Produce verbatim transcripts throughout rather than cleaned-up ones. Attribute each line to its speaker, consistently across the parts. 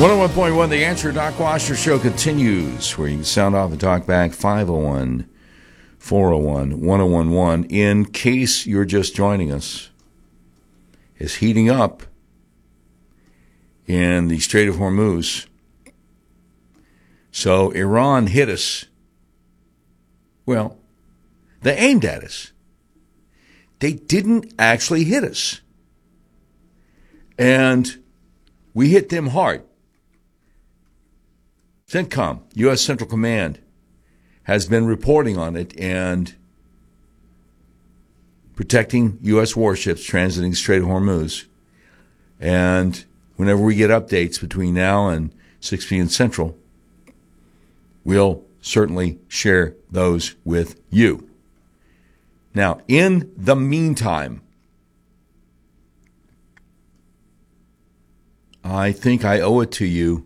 Speaker 1: one oh one point one, The Answer. Doc Washer Show continues, where you can sound off and talk back. Five oh one, four oh one, one oh one one. In case you're just joining us, it's heating up in the Strait of Hormuz. So Iran hit us. Well, they aimed at us. They didn't actually hit us. And we hit them hard. CENTCOM, U S Central Command, has been reporting on it and protecting U S warships transiting Strait of Hormuz. And whenever we get updates between now and six p.m. Central, we'll certainly share those with you. Now, in the meantime, I think I owe it to you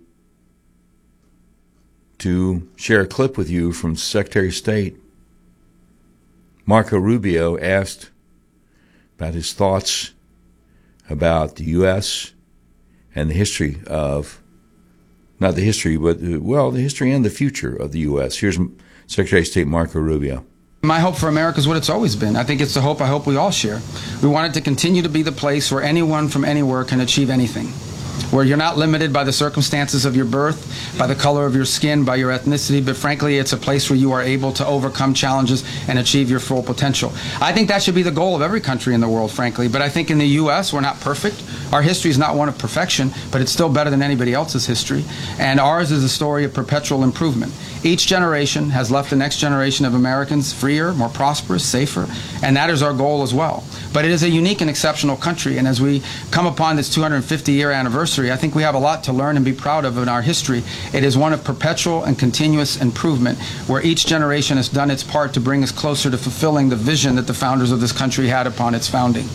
Speaker 1: to share a clip with you from Secretary of State Marco Rubio, asked about his thoughts about the U S and the history of, not the history, but, well, the history and the future of the U S. Here's Secretary of State Marco Rubio.
Speaker 2: My hope for America is what it's always been. I think it's the hope I hope we all share. We want it to continue to be the place where anyone from anywhere can achieve anything, where you're not limited by the circumstances of your birth, by the color of your skin, by your ethnicity, but frankly, it's a place where you are able to overcome challenges and achieve your full potential. I think that should be the goal of every country in the world, frankly, but I think in the U S, we're not perfect. Our history is not one of perfection, but it's still better than anybody else's history, and ours is a story of perpetual improvement. Each generation has left the next generation of Americans freer, more prosperous, safer, and that is our goal as well. But it is a unique and exceptional country, and as we come upon this two hundred fifty year anniversary, I think we have a lot to learn and be proud of in our history. It is one of perpetual and continuous improvement, where each generation has done its part to bring us closer to fulfilling the vision that the founders of this country had upon its founding.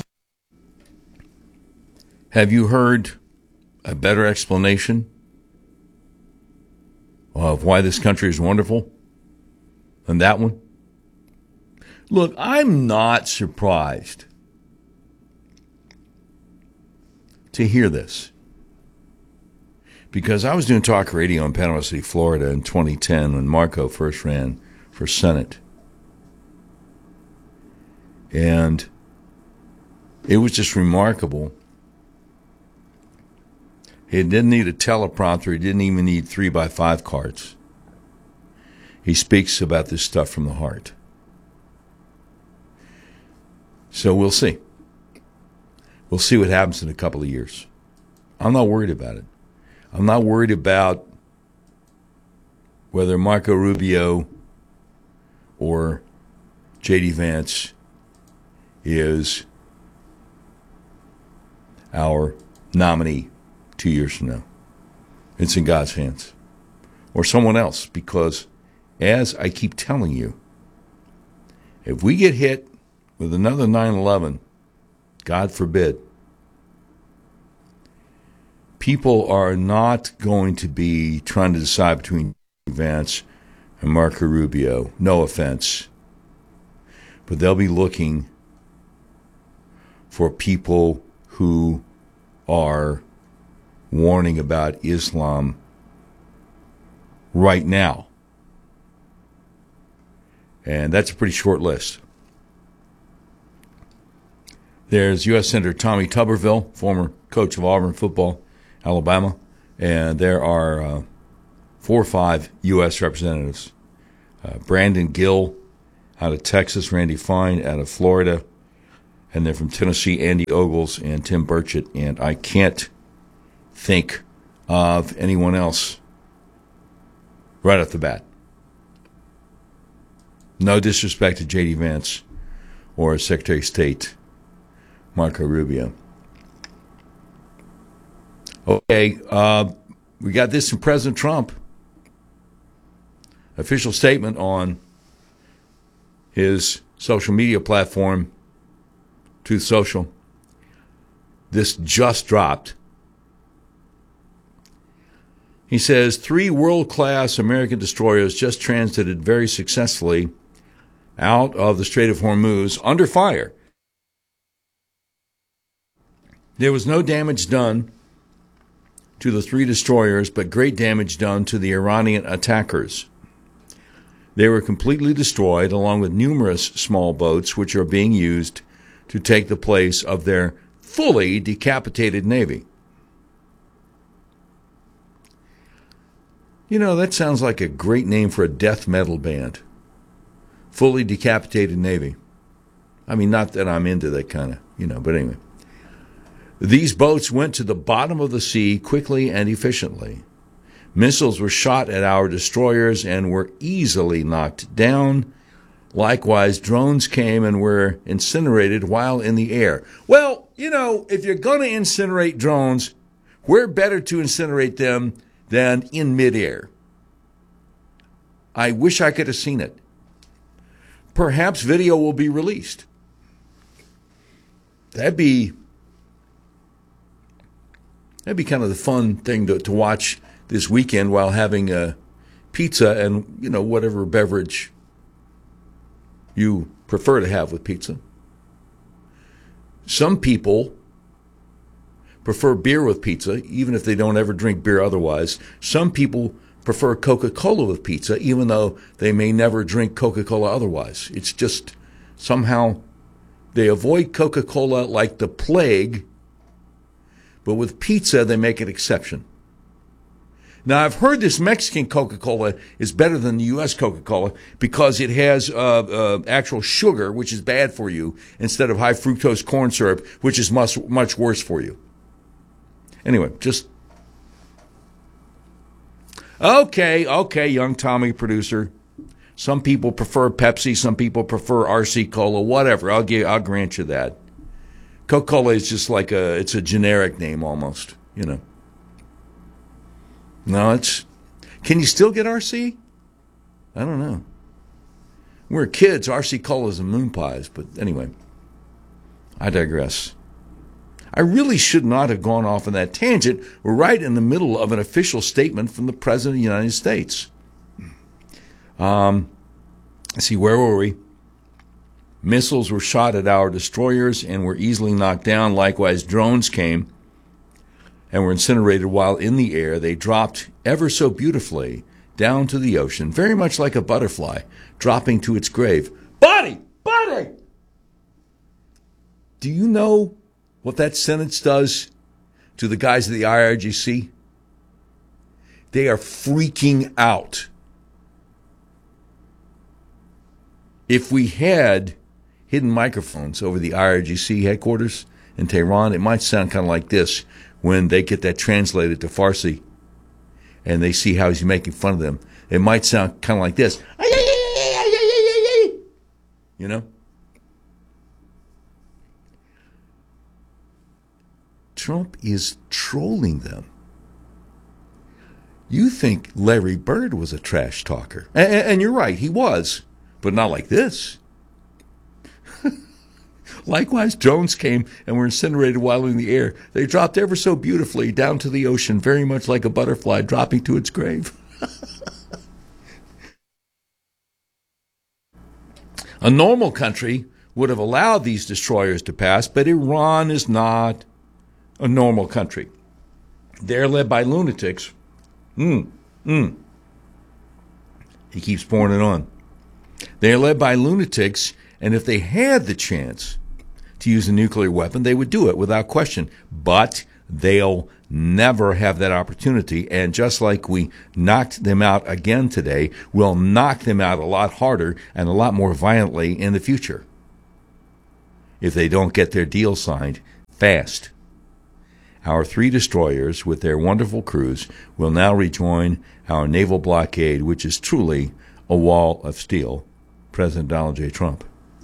Speaker 1: Have you heard a better explanation of why this country is wonderful than that one? Look, I'm not surprised to hear this, because I was doing talk radio in Panama City, Florida in twenty ten when Marco first ran for Senate. And it was just remarkable. He didn't need a teleprompter. He didn't even need three by five cards. He speaks about this stuff from the heart. So we'll see. We'll see what happens in a couple of years. I'm not worried about it. I'm not worried about whether Marco Rubio or J D Vance is our nominee two years from now. It's in God's hands. Or someone else, because as I keep telling you, if we get hit with another nine eleven, God forbid, people are not going to be trying to decide between Vance and Marco Rubio. No offense. But they'll be looking for people who are warning about Islam right now. And that's a pretty short list. There's U S Senator Tommy Tuberville, former coach of Auburn football, Alabama, and there are uh, four or five U S representatives. Uh, Brandon Gill out of Texas, Randy Fine out of Florida, and they're from Tennessee, Andy Ogles and Tim Burchett, and I can't think of anyone else right off the bat. No disrespect to J D Vance or Secretary of State Marco Rubio. Okay, uh, we got this from President Trump. Official statement on his social media platform, Truth Social. This just dropped. He says, three world-class American destroyers just transited very successfully out of the Strait of Hormuz under fire. There was no damage done to the three destroyers, but great damage done to the Iranian attackers. They were completely destroyed, along with numerous small boats, which are being used to take the place of their fully decapitated navy. You know, that sounds like a great name for a death metal band. Fully decapitated navy. I mean, not that I'm into that kind of, you know, but anyway. These boats went to the bottom of the sea quickly and efficiently. Missiles were shot at our destroyers and were easily knocked down. Likewise, drones came and were incinerated while in the air. Well, you know, if you're going to incinerate drones, where better to incinerate them than in midair? I wish I could have seen it. Perhaps video will be released. That'd be that'd be kind of the fun thing to, to watch this weekend while having a pizza and, you know, whatever beverage you prefer to have with pizza. Some people prefer beer with pizza, even if they don't ever drink beer otherwise. Some people prefer Coca-Cola with pizza, even though they may never drink Coca-Cola otherwise. It's just somehow they avoid Coca-Cola like the plague, but with pizza they make an exception. Now, I've heard this Mexican Coca-Cola is better than the U S Coca-Cola because it has uh, uh, actual sugar, which is bad for you, instead of high fructose corn syrup, which is much, much worse for you. Anyway, just... Okay, okay, young Tommy producer. Some people prefer Pepsi, some people prefer R C Cola, whatever. I'll give, I'll grant you that. Coca-Cola is just like a, it's a generic name almost, you know. No, it's, can you still get R C? I don't know. When we were kids, R C Colas and moon pies, but anyway, I digress. I really should not have gone off on that tangent. We're right in the middle of an official statement from the President of the United States. Um, let's see, where were we? Missiles were shot at our destroyers and were easily knocked down. Likewise, drones came and were incinerated while in the air. They dropped ever so beautifully down to the ocean, very much like a butterfly dropping to its grave. Buddy! Buddy! Do you know what that sentence does to the guys of the I R G C? They are freaking out. If we had hidden microphones over the I R G C headquarters in Tehran, it might sound kind of like this when they get that translated to Farsi and they see how he's making fun of them. It might sound kind of like this. You know? Trump is trolling them. You think Larry Bird was a trash talker. And, and you're right, he was. But not like this. Likewise, drones came and were incinerated while in the air. They dropped ever so beautifully down to the ocean, very much like a butterfly dropping to its grave. A normal country would have allowed these destroyers to pass, but Iran is not a normal country. They're led by lunatics. Mm, mm. He keeps pouring it on. They are led by lunatics, and if they had the chance to use a nuclear weapon, they would do it without question. But they'll never have that opportunity, and just like we knocked them out again today, we'll knock them out a lot harder and a lot more violently in the future if they don't get their deal signed fast. Our three destroyers, with their wonderful crews, will now rejoin our naval blockade, which is truly a wall of steel. President Donald J. Trump.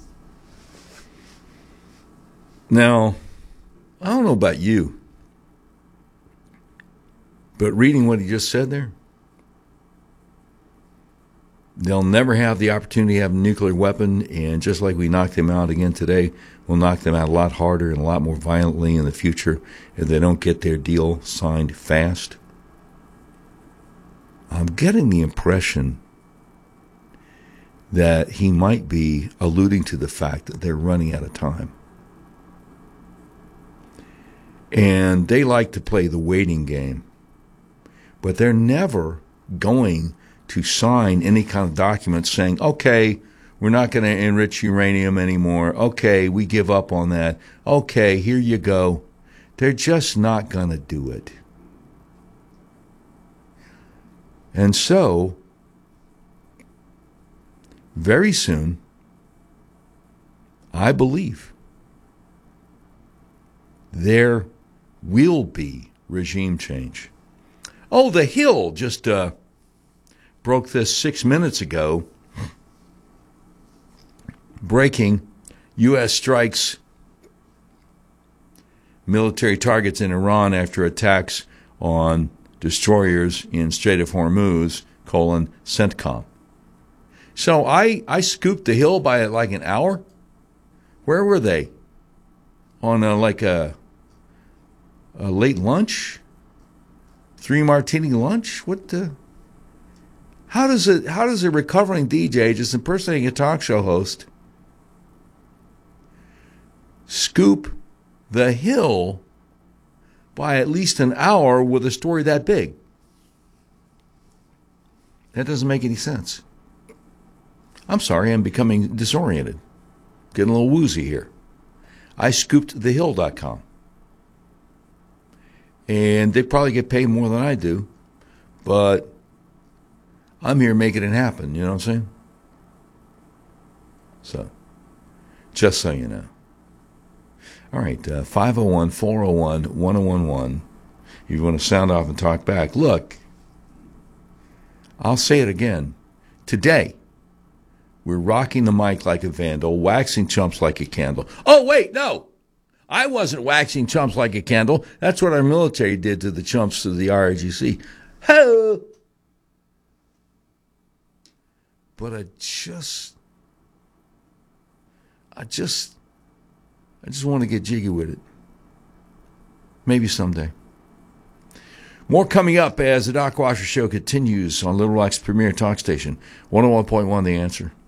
Speaker 1: Now, I don't know about you, but reading what he just said there, they'll never have the opportunity to have a nuclear weapon, and just like we knocked them out again today, we'll knock them out a lot harder and a lot more violently in the future if they don't get their deal signed fast. I'm getting the impression that he might be alluding to the fact that they're running out of time. And they like to play the waiting game. but they're never going to sign any kind of document saying, okay, we're not going to enrich uranium anymore. Okay, we give up on that. Okay, here you go. They're just not going to do it. And so, very soon, I believe there will be regime change. Oh, The Hill just uh, broke this six minutes ago. Breaking, U S strikes military targets in Iran after attacks on destroyers in Strait of Hormuz, colon, CENTCOM. So I, I scooped The Hill by like an hour. Where were they? On a, like a, a late lunch? Three martini lunch? What the? How does it? How does a recovering D J just impersonating a talk show host scoop The Hill by at least an hour with a story that big? That doesn't make any sense. I'm sorry, I'm becoming disoriented. Getting a little woozy here. I scooped the hill dot com. And they probably get paid more than I do, but I'm here making it happen, you know what I'm saying? So, just so you know. All right, uh, five oh one, four oh one, one oh one one. You want to sound off and talk back. Look, I'll say it again. Today, we're rocking the mic like a vandal, waxing chumps like a candle. Oh, wait, no. I wasn't waxing chumps like a candle. That's what our military did to the chumps of the R I G C. Ho! But I just, I just, I just want to get jiggy with it. Maybe someday. More coming up as the Doc Washer Show continues on Little Rock's premier talk station, one oh one point one The Answer.